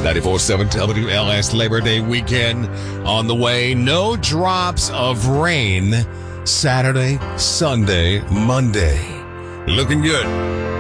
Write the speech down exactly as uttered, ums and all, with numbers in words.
ninety-four point seven W L S Labor Day weekend on the way. No drops of rain Saturday, Sunday, Monday. Looking good.